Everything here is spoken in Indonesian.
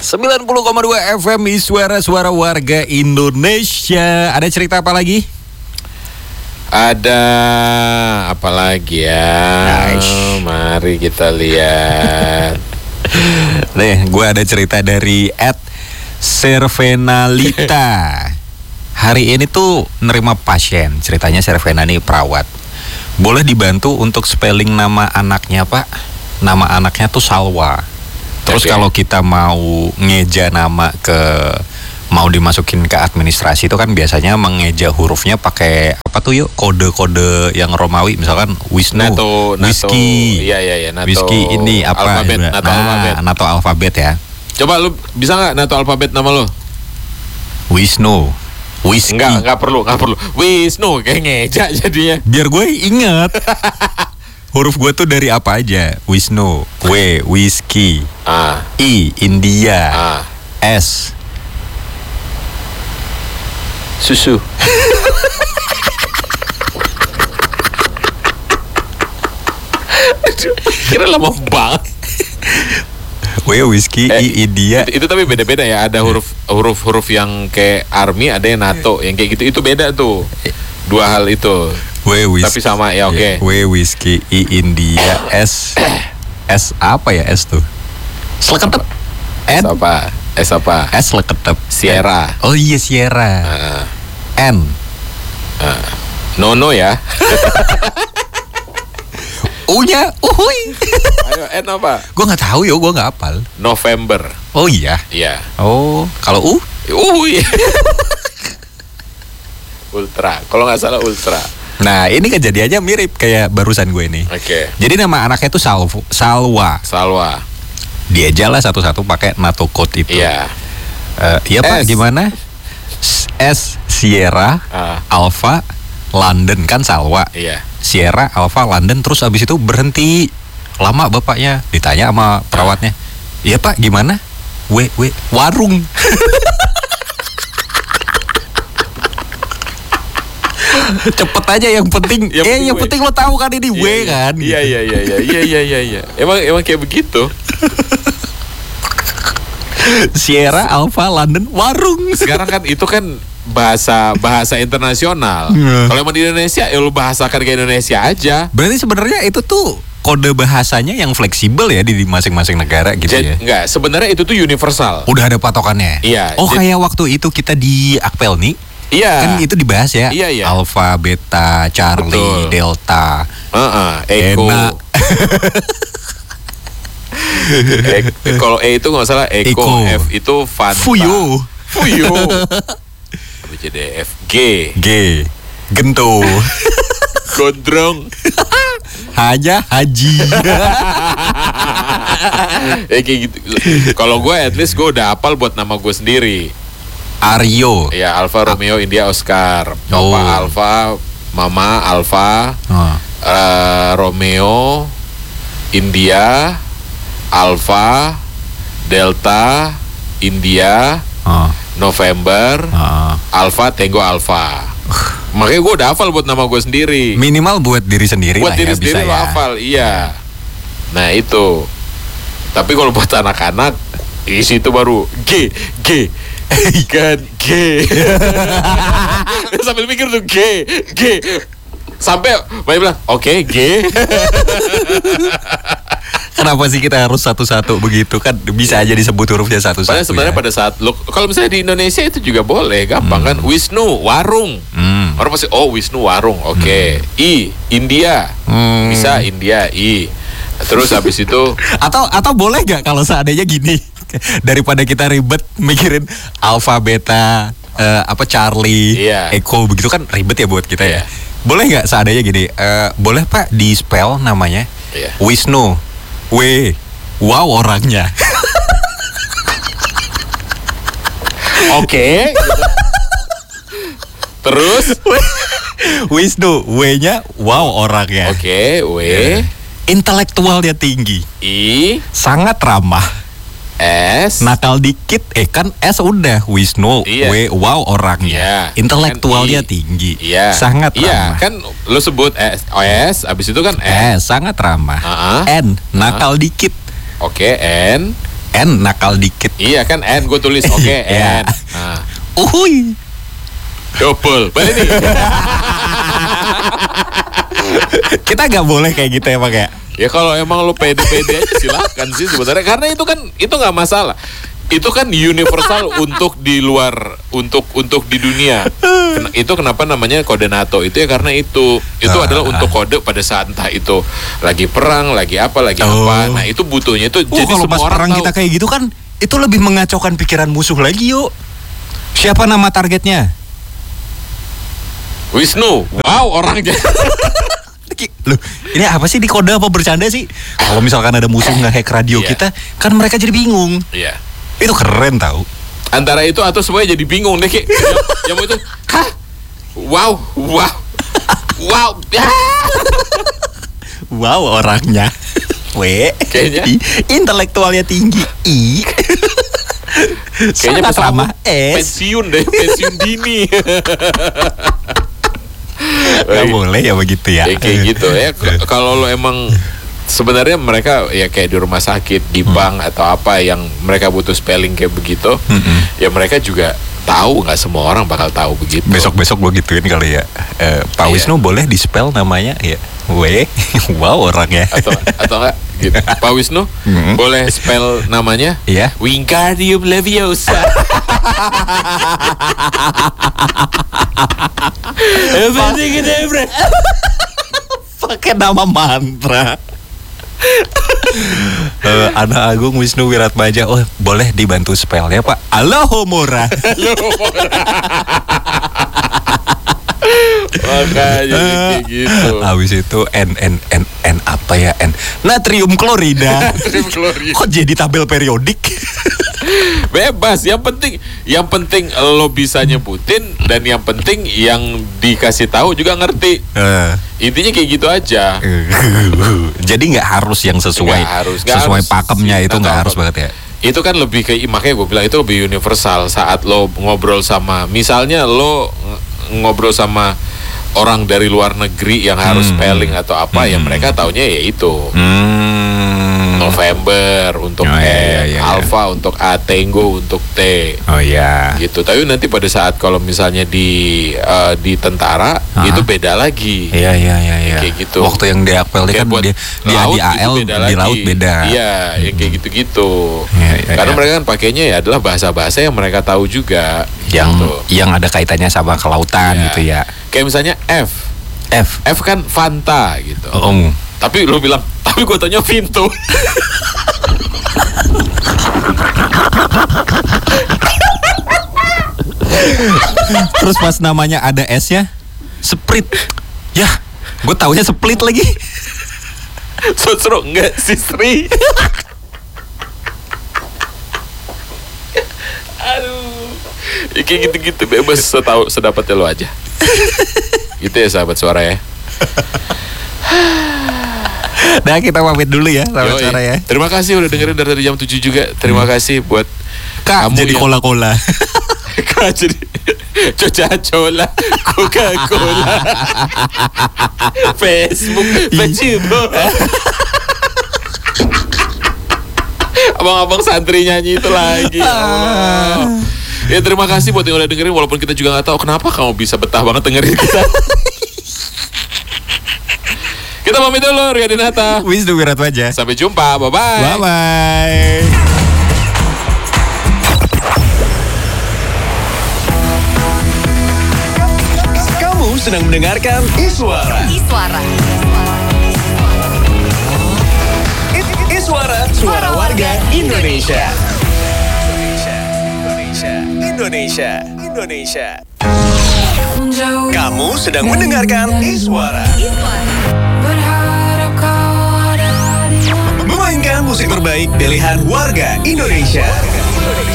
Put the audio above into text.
90,2 FM suara warga Indonesia. Ada cerita apa lagi? Ada apa lagi ya? Nice. Mari kita lihat. Nih, gue ada cerita dari @Servenalita. Hari ini tuh nerima pasien. Ceritanya Servena nih perawat. Boleh dibantu untuk spelling nama anaknya, Pak? Nama anaknya tuh Salwa. Terus kalau kita mau ngeja nama mau dimasukin ke administrasi itu kan biasanya mengeja hurufnya pakai apa tuh yuk, kode-kode yang Romawi, misalkan Wisnu, Whisky, iya, NATO, Whisky ini apa? Alfabet, NATO alfabet ya. Coba lu bisa nggak NATO alfabet nama lo? Wisnu, Whisky. Nggak perlu. Wisnu kayak ngeja jadinya. Biar gue inget. Huruf gue tuh dari apa aja? Wisnu, W, Whisky, I, India, S, susu. Kira lama banget. W, Whisky, I, India. Itu tapi beda-beda ya. Ada huruf yang kayak army, ada yang NATO, yang kayak gitu. Itu beda tuh. Dua hal itu. Tapi sama ya, oke. W, Whisky, I, India, S apa ya S tuh? Seleketep. S apa? S leketep. Sierra. Oh iya, Sierra. N. Nono ya. U-nya uhuy. Ayo, N apa? Gue nggak tahu yo, gue nggak hafal. November. Oh iya. Iya. Oh, kalau U? Uhuy. Ultra. Kalau nggak salah Ultra. Nah, ini kejadiannya mirip kayak barusan gue ini. Oke. Jadi nama anaknya tuh Salwa. Dia jalan satu-satu pakai NATO code itu. Iya. Iya Pak, gimana? S Sierra, Alpha, London, kan Salwa. Iya. Sierra, Alpha, London, terus abis itu berhenti. Lama bapaknya, ditanya sama perawatnya. Iya Pak, gimana? Warung. Cepet aja, yang penting. Yang penting lo tahu kan ini W kan. Iya. Emang kayak begitu. Sierra, Alpha, London, warung. Sekarang kan itu kan bahasa internasional. Kalau emang di Indonesia, ya lo bahasakan ke Indonesia aja. Berarti sebenarnya itu tuh kode bahasanya yang fleksibel ya di masing-masing negara gitu ya. Enggak, sebenarnya itu tuh universal. Udah ada patokannya. Iya. Oh, kayak waktu itu kita di Akpel nih. Iya. Kan itu dibahas ya. Iya. Alpha, Beta, Charlie, betul. Delta, Eko. Kalau E itu nggak salah Eko. F itu Fanta. Fuyo. BCDF. G. Gento. Gondrong. Hanya Haji. Kayak gitu. Kalau gue at least gue udah hafal buat nama gue sendiri. Aryo. Ya, Alfa Romeo India Oscar. Papa Alfa, Mama Alfa, Romeo India Alfa Delta India November Alfa Tango Alfa. Makanya gue udah hafal buat nama gue sendiri. Minimal buat diri sendiri buat lah diri ya, sendiri bisa lo ya. hafal, iya. Nah itu. Tapi kalau buat anak-anak, isi itu baru G. Kan G. Sambil mikir tuh G. Sampai banyak bilang, oke, G. Kenapa sih kita harus satu-satu begitu? Kan bisa aja disebut hurufnya satu-satu. Padahal sebenarnya pada saat lo, kalau misalnya di Indonesia itu juga boleh, gampang kan? Wisnu warung. Orang pasti Wisnu warung, oke. I India. Bisa India I. Terus habis itu atau boleh gak kalau seandainya gini, daripada kita ribet mikirin Alpha, Beta, Charlie, Eko begitu kan ribet ya buat kita ya. Boleh nggak seandainya gini? Boleh Pak di spell namanya Wisnu, wow orangnya. Oke. Terus Wisnu, W-nya wow orangnya. Oke, W. Intelektualnya tinggi. I. Sangat ramah. S. Nakal dikit, kan S udah. Wisnu, wow orangnya. Intelektualnya kan tinggi. Sangat ramah. Kan lo sebut S, abis itu kan S. Sangat ramah. N, nakal dikit. Oke, N. N nakal dikit. Iya kan N gue tulis oke Iya. N. Nah, Uhuy. double. Balik nih. Kita nggak boleh kayak gitu ya Pak ya. Ya kalau emang lo pede-pede aja silakan sih sebenarnya, karena itu nggak masalah. Itu kan universal untuk di luar, untuk di dunia. Itu kenapa namanya kode NATO itu ya, karena itu adalah untuk kode pada saat entah itu lagi perang, lagi apa. Nah itu butuhnya itu. Jadi Kalau semua pas orang perang tahu. kita kayak gitu kan, itu lebih mengacaukan pikiran musuh lagi yuk. Siapa nama targetnya? Wisnu. Wow orangnya. Loh, ini apa sih, di kode apa bercanda sih? Kalau misalkan ada musuh nge-hack radio Iya. kita, kan mereka jadi bingung. Iya. Itu keren tau. Antara itu atau semuanya jadi bingung deh kayak yang itu. Hah? Wow. Wow orangnya. Kayaknya. Intelektualnya tinggi. Kayaknya Sangat ramah. pensiun dini. Gak boleh ya begitu ya. Ya kayak gitu ya. Kalau lo emang sebenarnya mereka ya kayak di rumah sakit, di bank atau apa yang mereka butuh spelling kayak begitu, ya mereka juga tahu, nggak semua orang bakal tahu begitu. Besok gue gituin kali ya. Pak Iya. Wisnu boleh di spell namanya ya. Wow orangnya. Atau enggak gitu. Pak Wisnu boleh spell namanya? Iya. Wingardium Leviosa. Pakai nama mantra. Anak Agung Wisnu Wiratmaja. Oh boleh dibantu spellnya Pak. Alohomora. Makanya kayak gitu. Habis itu N apa ya, N natrium klorida. Natrium klorida. Kok jadi tabel periodik? Bebas, yang penting lo bisa nyebutin, dan yang penting yang dikasih tahu juga ngerti. Intinya kayak gitu aja. Jadi nggak harus yang sesuai Nggak sesuai harus. pakemnya, itu nggak harus banget ya. Itu kan lebih kayak, makanya gue bilang itu lebih universal. Saat lo ngobrol sama, misalnya lo ngobrol sama orang dari luar negeri yang harus spelling atau apa, ya mereka taunya ya itu. November untuk N, Alpha untuk A, Tango untuk T. Oh iya. Gitu. Tapi nanti pada saat kalau misalnya di tentara itu beda lagi. Iya. Kayak gitu. Waktu yang di APL kan Buat dia di laut AL itu beda di laut lagi. beda. Iya, yang kayak gitu-gitu. Iya, Karena iya. mereka kan pakainya ya adalah bahasa-bahasa yang mereka tahu juga. Yang ada kaitannya sama kelautan Iya. gitu ya. Kayak misalnya F. F kan Fanta gitu. Tapi lo bilang, tapi gue tanya Vinto. Terus pas namanya ada S-nya, Sprit. Ya, gue taunya Split lagi. Sosro enggak si Sri. Aduh. Ya, kayak gitu-gitu bebas, sedapatnya lo aja. Gitu ya sahabat suara ya. Nah kita pamit dulu ya sahabat Yoi. suara ya. Terima kasih udah dengerin dari jam 7 juga. Terima kasih buat Kak kamu jadi yang- cola-cola. Kak jadi Coca-Cola, Coca-Cola, Facebook, Facebook. Abang-abang santri nyanyi itu lagi. Ya Allah. Ya terima kasih buat yang udah dengerin, walaupun kita juga nggak tahu kenapa kamu bisa betah banget dengerin kita. Kita pamit dulu, Ria Dinata. Wisnu Wiratmaja. Sampai jumpa, bye-bye. Bye-bye. Kamu sedang mendengarkan Iswara. Iswara, suara warga Indonesia. Indonesia. Kamu sedang mendengarkan Iswara. Memainkan musik terbaik pilihan warga Indonesia.